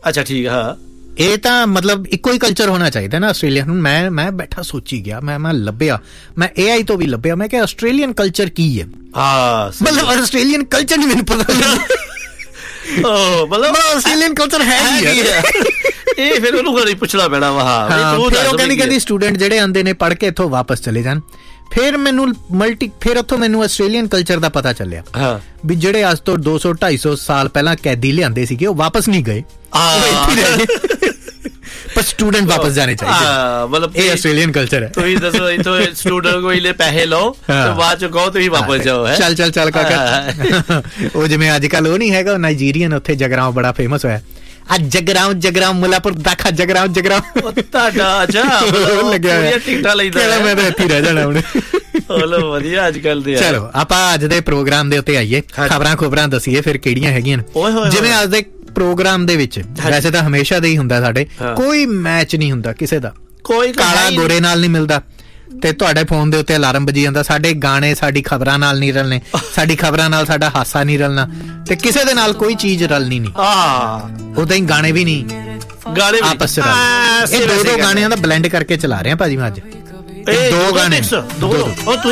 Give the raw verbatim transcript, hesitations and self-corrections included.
ਅੱਛਾ ਠੀਕ ਹਾਂ ਇਹ ਤਾਂ ਮਤਲਬ ਇੱਕੋ ਹੀ ਕਲਚਰ ਹੋਣਾ ਚਾਹੀਦਾ ਨਾ ਆਸਟ੍ਰੇਲੀਆ ਨੂੰ। ਮੈਂ ਮੈਂ ਬੈਠਾ ਸੋਚੀ ਗਿਆ, ਮੈਂ ਮੈਂ ਲੱਭਿਆ, ਮੈਂ ਏ ਆਈ ਤੋਂ ਵੀ ਲੱਭਿਆ, ਮੈਂ ਕਿਹਾ ਆਸਟ੍ਰੇਲੀਅਨ ਕਲਚਰ ਕੀ ਹੈ। ਹਾਂ ਮਤਲਬ ਆਸਟ੍ਰੇਲੀਅਨ ਕਲਚਰ ਨਹੀਂ ਮੈਨੂੰ ਪਤਾ ਓ ਮਤਲਬ ਆਸਟ੍ਰੇਲੀਅਨ ਕਲਚਰ ਹੈ ਕੀ ਹੈ ਇਹ ਫਿਰ ਉਹਨੂੰ ਨਹੀਂ ਪੁੱਛਣਾ ਪੈਣਾ ਵਾ। ਹਾਂ ਉਹ ਕਹਿੰਦੀ ਕਹਿੰਦੀ ਸਟੂਡੈਂਟ ਜਿਹੜੇ ਆਉਂਦੇ ਨੇ ਪੜ੍ਹ ਕੇ ਇੱਥੋਂ ਵਾਪਸ ਚਲੇ ਜਾਣ। ਫਿਰ ਮੈਨੂੰ ਮਲਟੀ ਫਿਰ ਉੱਥੋਂ ਮੈਨੂੰ ਆਸਟ੍ਰੇਲੀਅਨ ਕਲਚਰ ਦਾ ਪਤਾ ਚੱਲਿਆ ਵੀ ਜਿਹੜੇ ਅੱਜ ਤੋਂ ਦੋ ਸੌ ਢਾਈ ਸੌ ਸਾਲ ਪਹਿਲਾਂ ਕੈਦੀ ਲਿਆਂਦੇ ਸੀਗੇ ਉਹ ਵਾਪਸ ਨਹੀਂ ਗਏ, ਪਰ ਸਟੂਡੈਂਟ ਵਾਪਸ ਜਾਣੇ ਚਾਹੀਦੇ। ਮਤਲਬ ਇਹ ਆਸਟ੍ਰੇਲੀਅਨ ਕਲਚਰ ਹੈ। ਤੁਸੀਂ ਦੱਸੋ ਇੱਥੋਂ ਸਟੂਡੈਂਟ ਕੋਈ ਲੈ ਪੈਸੇ ਲਓ ਤੇ ਬਾਅਦ ਚ ਕਹੋ ਤੁਸੀਂ ਵਾਪਸ ਜਾਓ। ਚੱਲ ਚੱਲ ਚੱਲ ਕਾਕਾ ਉਹ ਜਿਵੇਂ ਅੱਜ ਕੱਲ ਉਹ ਨਹੀਂ ਹੈਗਾ ਨਾਈਜੀਰੀਅਨ ਉੱਥੇ ਜਗਰਾਉਂ ਬੜਾ ਫੇਮਸ ਹੋਇਆ। ਅੱਜ ਜਗਰਾਉਂ ਜਗਰਾਉਂ ਮੁੱਲਾਪੁਰ ਦਾਖਾ ਜਗਰਾਉਂ ਜਗਰਾਉਂ ਤੁਹਾਡਾ ਅੱਛਾ ਲੱਗਿਆ ਟਿਕਟਾਂ ਲੈਂਦਾ ਮੈਂ ਤਾਂ ਇੱਥੇ ਰਹਿ ਜਾਣਾ ਹੁਣ। ਚਲੋ ਵਧੀਆ ਅੱਜ ਕੱਲ ਦੇ। ਚਲੋ ਆਪਾਂ ਅੱਜ ਦੇ ਪ੍ਰੋਗਰਾਮ ਦੇ ਉੱਤੇ ਆਈਏ, ਖਬਰਾਂ ਖੁਬਰਾਂ ਦਸੀਏ ਫਿਰ ਕਿਹੜੀਆਂ ਹੈਗੀਆਂ। ਜਿਵੇਂ ਅੱਜ ਦੇ ਪ੍ਰੋਗਰਾਮ ਦੇ ਵਿੱਚ ਵੈਸੇ ਤਾਂ ਹਮੇਸ਼ਾ ਦਾ ਹੀ ਹੁੰਦਾ ਸਾਡੇ, ਕੋਈ ਮੈਚ ਨਹੀਂ ਹੁੰਦਾ ਕਿਸੇ ਦਾ, ਕੋਈ ਕਾਲਾ ਗੋਰੇ ਨਾਲ ਨਹੀਂ ਮਿਲਦਾ। ਤੇ ਤੁਹਾਡੇ ਫੋਨ ਦੇ ਉੱਤੇ ਅਲਾਰਮ ਵੱਜੀ ਜਾਂਦਾ, ਸਾਡੇ ਗਾਣੇ ਸਾਡੀ ਖਬਰਾਂ ਨਾਲ ਨਹੀਂ ਰਲਣੇ, ਸਾਡੀ ਖਬਰਾਂ ਨਾਲ ਸਾਡਾ ਹਾਸਾ ਨਹੀਂ ਰਲਣਾ, ਤੇ ਕਿਸੇ ਦੇ ਨਾਲ ਕੋਈ ਚੀਜ਼ ਰਲਣੀ ਨਹੀਂ। ਉਦਾਂ ਹੀ ਗਾਣੇ ਵੀ ਨਹੀਂ, ਗਾਣੇ ਆਪਸ ਚ ਰਲ। ਇਹ ਦੋ ਦੋ ਗਾਣਿਆਂ ਦਾ ਬਲੈਂਡ ਕਰਕੇ ਚਲਾ ਰਹੇ ਆ ਭਾਜੀ ਮੈਂ ਅੱਜ, ਦੋ ਗਾਣੇ ਦੋ।